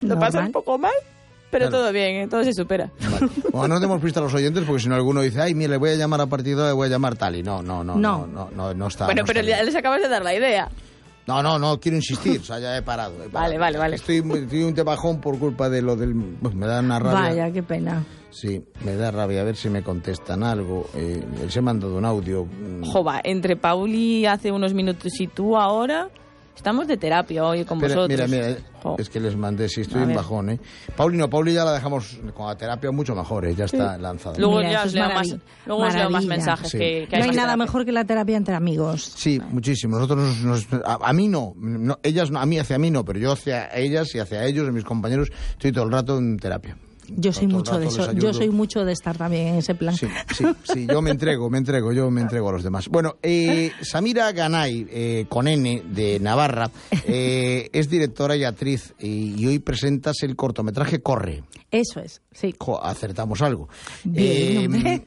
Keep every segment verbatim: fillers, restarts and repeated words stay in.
Lo Normal. pasa un poco mal, pero Claro. todo bien, ¿eh? Todo se supera. Vale. Bueno, no demos pista a los oyentes porque si no alguno dice, ay, mira, le voy a llamar a partir de ahora, le voy a llamar tal y no, no, no, no, No. no, no, no está. bueno, no pero está ya bien. les acabas de dar la idea. No, no, no, quiero insistir, o sea, ya he parado. he parado. Vale, vale, vale. Estoy, estoy un bajón por culpa de lo del... Pues me da una rabia. Vaya, qué pena. Sí, me da rabia, a ver si me contestan algo. Eh, les he mandado un audio. mm, Jova, entre Pauli hace unos minutos y tú ahora, estamos de terapia hoy con Espera, vosotros. mira, mira, Jo. es que les mandé, sí, estoy A en ver. bajón, ¿eh? Pauli no, Pauli ya la dejamos con la terapia mucho mejor, ¿eh? Ya está lanzada. Luego Mira, ya eso os es leo más, maravi- luego os leo más maravilla. mensajes Sí. que, que No hay más nada terapia. mejor que la terapia entre amigos. Sí, muchísimo. Nosotros, nos, nos- a, a mí no, no, ellas no, a mí hacia mí no, pero yo hacia ellas y hacia ellos, y mis compañeros, estoy todo el rato en terapia. Yo soy Todo el mucho de rato eso. les Yo ayudo. soy mucho de estar también en ese plan. Sí, sí, sí, yo me entrego, me entrego, yo me entrego a los demás. Bueno, eh, Samira Ganay, eh, con N, de Navarra, eh, es directora y actriz y, y hoy presentas el cortometraje Corre. Eso es, sí. Jo, acertamos algo. Bien, hombre.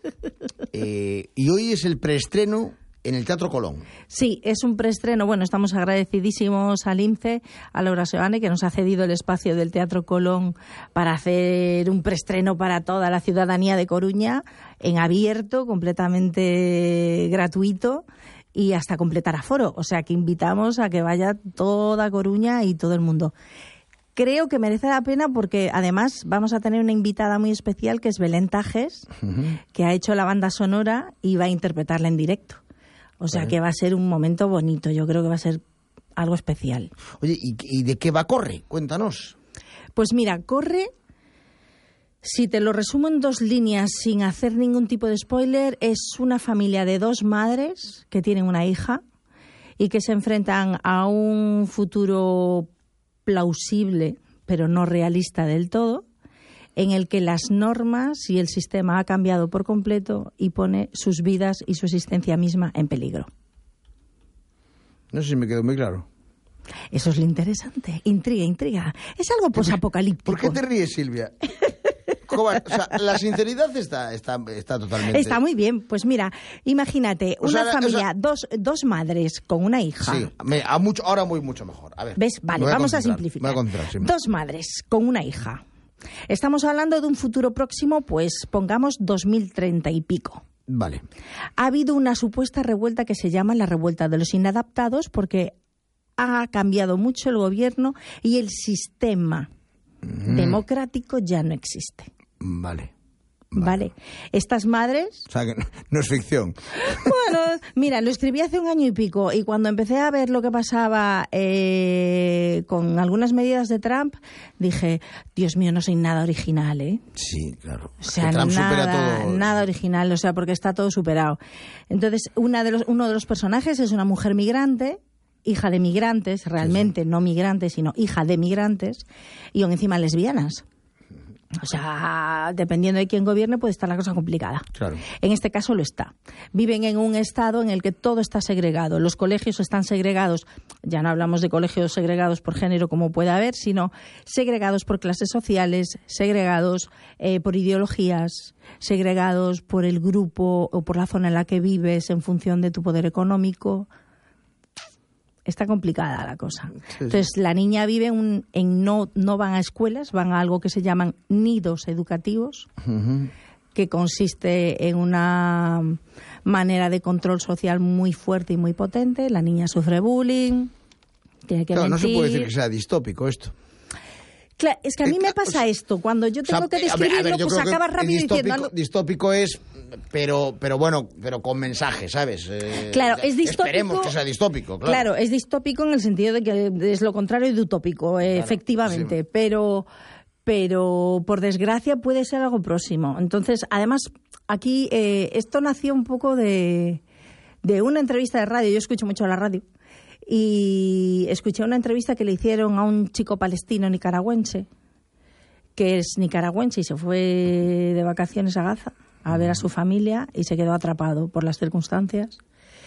eh, y hoy es el preestreno en el Teatro Colón. Sí, es un preestreno. Bueno, estamos agradecidísimos al INCE, a Laura Seoane, que nos ha cedido el espacio del Teatro Colón para hacer un preestreno para toda la ciudadanía de Coruña, en abierto, completamente gratuito y hasta completar aforo. O sea, que invitamos a que vaya toda Coruña y todo el mundo. Creo que merece la pena porque además vamos a tener una invitada muy especial que es Belén Tajes, Uh-huh. que ha hecho la banda sonora y va a interpretarla en directo. O sea Vale. que va a ser un momento bonito, yo creo que va a ser algo especial. Oye, ¿y, y de qué va Corre? Cuéntanos. Pues mira, Corre, si te lo resumo en dos líneas sin hacer ningún tipo de spoiler, es una familia de dos madres que tienen una hija y que se enfrentan a un futuro plausible, pero no realista del todo, en el que las normas y el sistema ha cambiado por completo y pone sus vidas y su existencia misma en peligro. No sé si me quedó muy claro. Eso es lo interesante. Intriga, intriga. Es algo posapocalíptico. ¿Por qué te ríes, Silvia? ¿Cómo? O sea, la sinceridad está, está, está totalmente... Está muy bien. Pues mira, imagínate, O una sea, familia, o sea- dos, dos madres con una hija. Sí, me- a mucho, ahora muy mucho mejor. A ver, ¿Ves? me Vale, voy vamos a concentrar, simplificar. me voy a concentrar, sí. Dos madres con una hija. Estamos hablando de un futuro próximo, pues pongamos dos mil treinta y pico. Vale. Ha habido una supuesta revuelta que se llama la revuelta de los inadaptados porque ha cambiado mucho el gobierno y el sistema Mm. democrático ya no existe. Vale. ¿Vale? Estas madres... O sea, que no, no es ficción. Bueno, mira, lo escribí hace un año y pico y cuando empecé a ver lo que pasaba eh, con algunas medidas de Trump, dije, Dios mío, no soy nada original, ¿eh? Sí, claro. O sea, que Trump supera nada, todo. nada original, o sea, porque está todo superado. Entonces, una de los, uno de los personajes es una mujer migrante, hija de migrantes, realmente no migrantes, sino hija de migrantes, y aún encima lesbianas. O sea, dependiendo de quién gobierne puede estar la cosa complicada. Claro. En este caso lo está. Viven en un estado en el que todo está segregado. Los colegios están segregados. Ya no hablamos de colegios segregados por género como puede haber, sino segregados por clases sociales, segregados eh, por ideologías, segregados por el grupo o por la zona en la que vives en función de tu poder económico. Está complicada la cosa. sí. Entonces, la niña vive un- en no, no van a escuelas, van a algo que se llaman nidos educativos, Ujú. que consiste en una manera de control social muy fuerte y muy potente. La niña sufre bullying, tiene que Claro, no se mentir. puede decir que sea distópico esto. Claro, es que a mí Eh, me o pasa sea, esto. Cuando yo O sea, tengo que eh, a ver, a ver, describirlo, yo pues creo que acabas rápido distópico, diciendo... distópico es, pero, pero bueno, pero con mensaje, ¿sabes? Eh, Claro, es distópico. Esperemos que sea distópico, claro. Claro, es distópico en el sentido de que es lo contrario de utópico, eh, Claro, efectivamente, sí. pero, pero por desgracia puede ser algo próximo. Entonces, además, aquí eh, esto nació un poco de, de una entrevista de radio. Yo escucho mucho la radio y escuché una entrevista que le hicieron a un chico palestino nicaragüense, que es nicaragüense y se fue de vacaciones a Gaza a ver a su familia y se quedó atrapado por las circunstancias.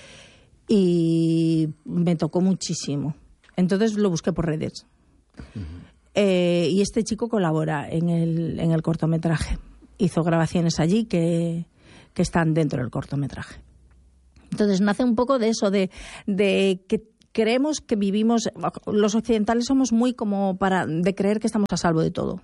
Y me tocó muchísimo. Entonces lo busqué por redes. Uh-huh. Eh, y este chico colabora en el, en el cortometraje. Hizo grabaciones allí que, que están dentro del cortometraje. Entonces nace un poco de eso, de, de que, creemos que vivimos, los occidentales somos muy como para de creer que estamos a salvo de todo.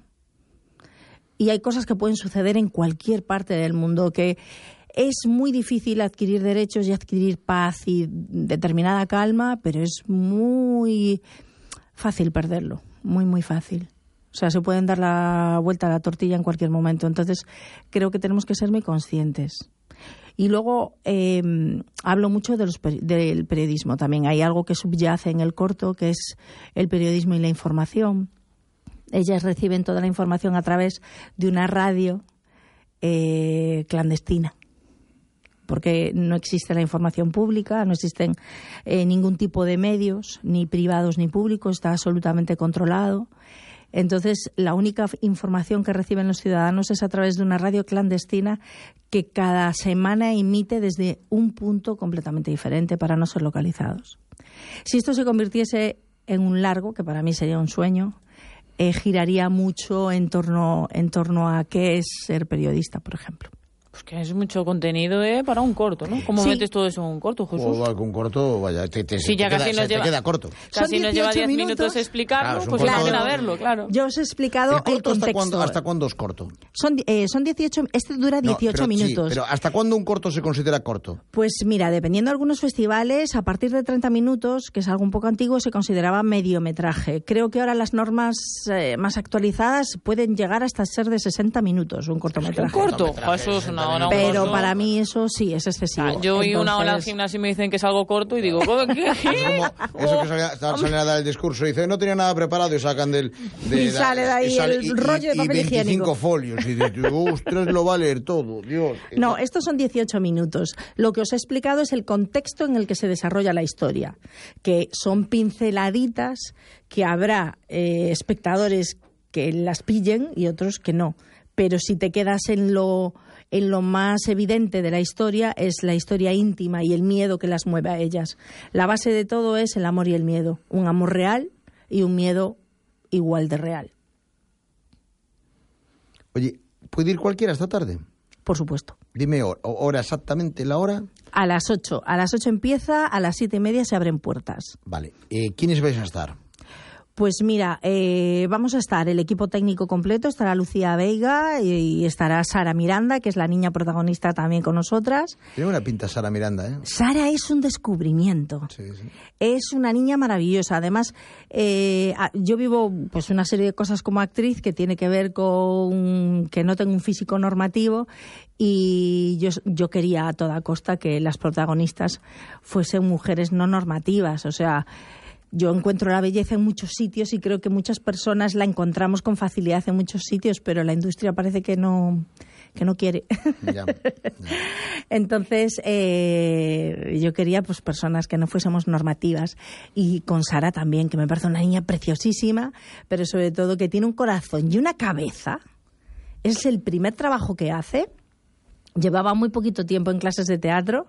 Y hay cosas que pueden suceder en cualquier parte del mundo, que es muy difícil adquirir derechos y adquirir paz y determinada calma, pero es muy fácil perderlo, muy, muy fácil. O sea, se pueden dar la vuelta a la tortilla en cualquier momento. Entonces, creo que tenemos que ser muy conscientes. Y luego eh, hablo mucho de los, del periodismo también. Hay algo que subyace en el corto, que es el periodismo y la información. Ellas reciben toda la información a través de una radio eh, clandestina, porque no existe la información pública, no existen eh, ningún tipo de medios, ni privados ni públicos, está absolutamente controlado. Entonces, la única información que reciben los ciudadanos es a través de una radio clandestina que cada semana emite desde un punto completamente diferente para no ser localizados. Si esto se convirtiese en un largo, que para mí sería un sueño, eh, giraría mucho en torno, en torno a qué es ser periodista, por ejemplo. Pues que es mucho contenido eh, para un corto, ¿no? ¿Cómo sí. metes todo eso en un corto, Jesús? O va con un corto, vaya, te, te, sí, te, ya queda, casi nos se, lleva, te queda corto. Casi nos lleva diez minutos, minutos explicarlo, claro, pues claro. Vayan a verlo, claro. Yo os he explicado el, el contexto. ¿Hasta cuándo, hasta cuándo es corto? Son, eh, son dieciocho, este dura dieciocho no, pero, minutos. Sí, pero ¿hasta cuándo un corto se considera corto? Pues mira, dependiendo de algunos festivales, a partir de treinta minutos, que es algo un poco antiguo, se consideraba mediometraje. Creo que ahora las normas eh, más actualizadas pueden llegar hasta ser de sesenta minutos, un cortometraje. ¿Un corto? Eso es una hora. Pero para mí eso sí es excesivo. Ah, yo voy Entonces... una hora al gimnasio y me dicen que es algo corto y digo, ¿qué? Es como eso que salía, salen a dar el discurso y dice, no tenía nada preparado y sacan del... De, y sale de ahí y sale, el y, rollo de papel y higiénico. veinticinco folios y dices, ostras, lo va a leer todo, Dios. No, estos son dieciocho minutos. Lo que os he explicado es el contexto en el que se desarrolla la historia, que son pinceladitas que habrá eh, espectadores que las pillen y otros que no. Pero si te quedas en lo... en lo más evidente de la historia es la historia íntima y el miedo que las mueve a ellas. La base de todo es el amor y el miedo. Un amor real y un miedo igual de real. Oye, ¿puede ir cualquiera esta tarde? Por supuesto. Dime hora, hora exactamente, la hora. A las ocho. A las ocho empieza, a las siete y media se abren puertas. Vale. Eh, ¿Quiénes vais a estar? Pues mira, eh, vamos a estar el equipo técnico completo, estará Lucía Veiga y, y estará Sara Miranda, que es la niña protagonista también con nosotras. Tiene una pinta Sara Miranda, ¿eh? Sara es un descubrimiento. Sí, sí. Es una niña maravillosa. Además, eh, yo vivo pues una serie de cosas como actriz que tiene que ver con que no tengo un físico normativo y yo, yo quería a toda costa que las protagonistas fuesen mujeres no normativas, o sea... Yo encuentro la belleza en muchos sitios y creo que muchas personas la encontramos con facilidad en muchos sitios, pero la industria parece que no, que no quiere. Ya, ya. Entonces, eh, yo quería pues personas que no fuésemos normativas. Y con Sara también, que me parece una niña preciosísima, pero sobre todo que tiene un corazón y una cabeza. Es el primer trabajo que hace. Llevaba muy poquito tiempo en clases de teatro,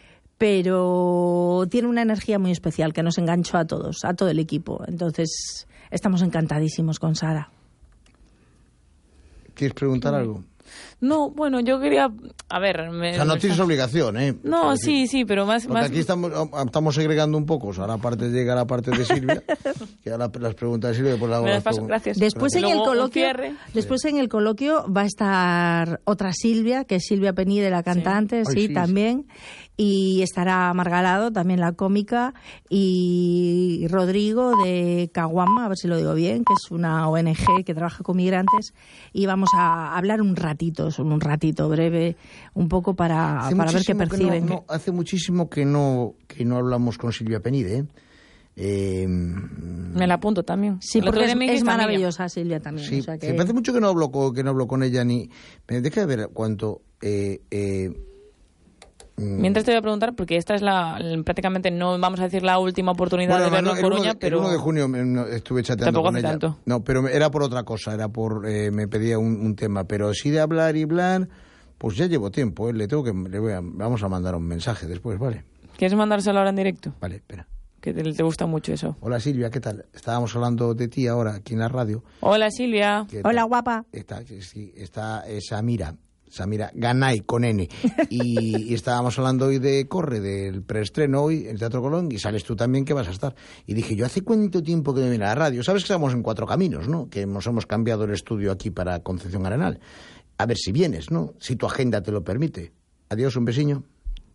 pero tiene una energía muy especial que nos enganchó a todos, a todo el equipo. Entonces, estamos encantadísimos con Sara. ¿Quieres preguntar algo? No, bueno, yo quería... A ver... Me, o sea, no tienes obligación, ¿eh? No, o sea, sí, sí, pero más... Porque más... aquí estamos, estamos segregando un poco. O sea, ahora aparte llega la parte de Silvia, que ahora las preguntas de Silvia... Pues la, me las paso, preguntas. gracias. Después, gracias. En, Luego, el coloquio, después sí. en el coloquio va a estar otra Silvia, que es Silvia Penide, la cantante, sí, sí, sí también. Sí. Y estará Margalado, también la cómica, y Rodrigo de Caguama, a ver si lo digo bien, que es una O N G que trabaja con migrantes, y vamos a hablar un ratito, un ratito breve, un poco para, para ver qué perciben. No, no, hace muchísimo que no, que no hablamos con Silvia Penide, ¿eh? Eh, me la apunto también. Sí, porque es, es maravillosa Silvia también. Sí, o sea que... sí, me hace mucho que no hablo con, que no hablo con ella ni... Me deja de ver cuánto... Eh, eh, Mientras te voy a preguntar, porque esta es la prácticamente no vamos a decir la última oportunidad bueno, de verlo no, en Coruña, el pero... El uno de junio me, estuve chateando tampoco con hace ella. Tanto. No, pero era por otra cosa, era por... Eh, me pedía un, un tema, pero sí de hablar y hablar, pues ya llevo tiempo, ¿eh? Le tengo que... Le voy a, vamos a mandar un mensaje después, ¿vale? ¿Quieres mandárselo ahora en directo? Vale, espera. Que te, te gusta mucho eso. Hola Silvia, ¿qué tal? Estábamos hablando de ti ahora aquí en la radio. Hola Silvia. Hola guapa. Está, sí, está esa Mira. Samira Ganay, con N. Y, y estábamos hablando hoy de Corre, del preestreno hoy en Teatro Colón, y sales tú también que vas a estar. Y dije, yo hace cuánto tiempo que me viene a la radio. Sabes que estamos en Cuatro Caminos, ¿no? Que nos hemos cambiado el estudio aquí para Concepción Arenal. A ver si vienes, ¿no? Si tu agenda te lo permite. Adiós, un besiño.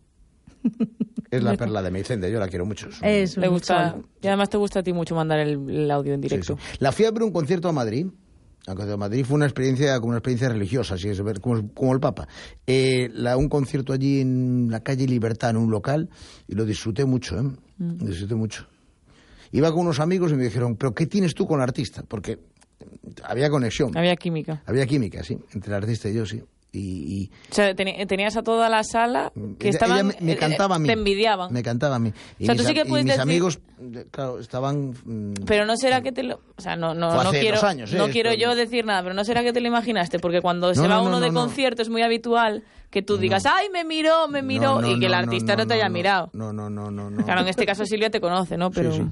Es la perla de Meicende, yo la quiero mucho. Es Le gusta, y además te gusta a ti mucho mandar el, el audio en directo. Sí, sí. La fui a ver un concierto a Madrid. El concierto a Madrid fue una experiencia, como una experiencia religiosa, así es, ver como, como el Papa. Eh, la, un concierto allí en la calle Libertad, en un local, y lo disfruté mucho, ¿eh? Mm. Lo disfruté mucho. Iba con unos amigos y me dijeron, ¿pero qué tienes tú con el artista? Porque había conexión. Había química. Había química, sí, entre el artista y yo, sí. Y, y o sea, tenías a toda la sala que estaban, ella me, me cantaba a mí, te envidiaban. Me cantaba a mí. Y o sea, mis, tú sí que puedes y mis decir... amigos, claro, estaban... Pero no será que te lo... O sea, no, no, no quiero, años, ¿eh? no quiero Esto... yo decir nada, pero no será que te lo imaginaste, porque cuando no, se va no, uno no, de no, concierto es muy habitual que tú digas, no. ¡ay, me miró, me miró! No, no, y que el no, artista no, no te haya no, mirado. No, no, no, no, no. Claro, en este caso Silvia te conoce, ¿no? Pero... Sí, sí.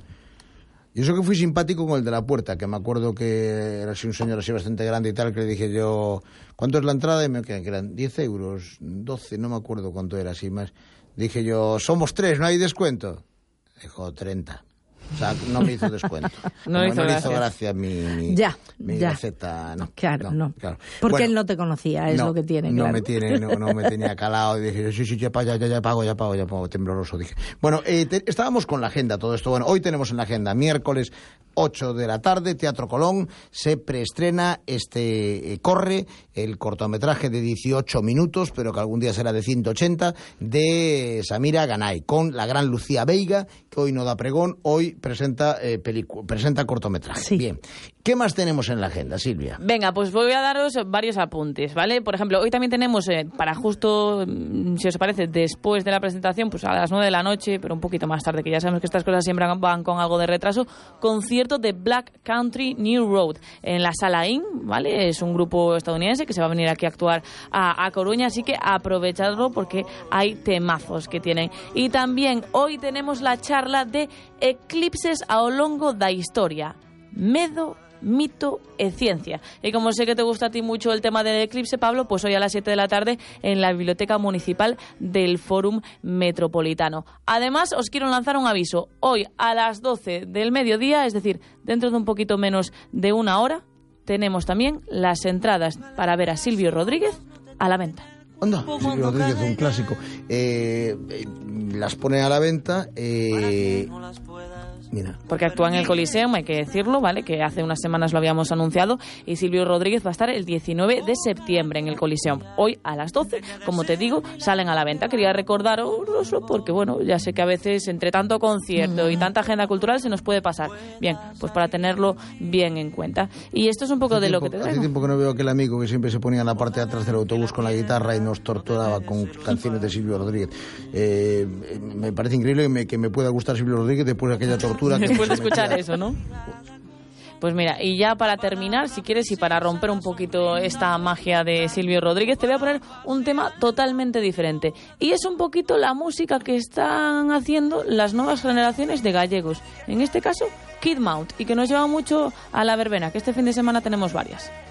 Y eso que fui simpático con el de la puerta, que me acuerdo que era así un señor así bastante grande y tal, que le dije yo, ¿cuánto es la entrada? Y me quedan, que eran diez euros, doce, no me acuerdo cuánto era, así más. Dije yo, somos tres, ¿no hay descuento? Dijo, treinta. O sea, no me hizo descuento. No, hizo, no le hizo gracia mi, mi, ya, mi ya. receta. No, claro, no. no. Claro. Porque bueno, él no te conocía, es no, lo que tiene, no claro. Me tiene, no, no me tenía calado. Y dije, sí, sí, ya, ya, ya, ya pago, ya pago, ya pago, tembloroso. Dije. Bueno, eh, te, estábamos con la agenda, todo esto. Bueno, hoy tenemos en la agenda, miércoles ocho de la tarde, Teatro Colón, se preestrena este eh, Corre, el cortometraje de dieciocho minutos, pero que algún día será de ciento ochenta, de Samira Ganay, con la gran Lucía Veiga, que hoy no da pregón, hoy presenta eh, película, presenta cortometraje. Sí. Bien. ¿Qué más tenemos en la agenda, Silvia? Venga, pues voy a daros varios apuntes, ¿vale? Por ejemplo, hoy también tenemos, eh, para justo, si os parece, después de la presentación, pues a las nueve de la noche, pero un poquito más tarde, que ya sabemos que estas cosas siempre van con algo de retraso, concierto de Black Country New Road en la Sala In, ¿vale? Es un grupo estadounidense que se va a venir aquí a actuar a, a Coruña, así que aprovechadlo porque hay temazos que tienen. Y también hoy tenemos la charla de Eclipses ao longo da historia. Medo, mito e ciencia. Y como sé que te gusta a ti mucho el tema del eclipse, Pablo, pues hoy a las siete de la tarde en la Biblioteca Municipal del Fórum Metropolitano. Además, os quiero lanzar un aviso. Hoy a las doce del mediodía, es decir, dentro de un poquito menos de una hora, tenemos también las entradas para ver a Silvio Rodríguez a la venta. Onda, Silvio Rodríguez, un clásico. Eh, eh, las pone a la venta. Eh, mira. Porque actúa en el Coliseum, hay que decirlo, ¿vale? Que hace unas semanas lo habíamos anunciado. Y Silvio Rodríguez va a estar el diecinueve de septiembre en el Coliseum. Hoy a las doce, como te digo, salen a la venta. Quería recordároslo porque, bueno, ya sé que a veces entre tanto concierto y tanta agenda cultural se nos puede pasar. Bien, pues para tenerlo bien en cuenta. Y esto es un poco hace de tiempo, lo que te traigo. Hace tiempo que no veo a aquel amigo que siempre se ponía en la parte de atrás del autobús con la guitarra y nos torturaba con canciones de Silvio Rodríguez. Eh, me parece increíble que me, que me pueda gustar Silvio Rodríguez después de aquella tortura. Después de escuchar eso, ¿no? Pues mira, y ya para terminar, si quieres, y para romper un poquito esta magia de Silvio Rodríguez, te voy a poner un tema totalmente diferente. Y es un poquito la música que están haciendo las nuevas generaciones de gallegos. En este caso, Kid Mount, y que nos lleva mucho a la verbena, que este fin de semana tenemos varias.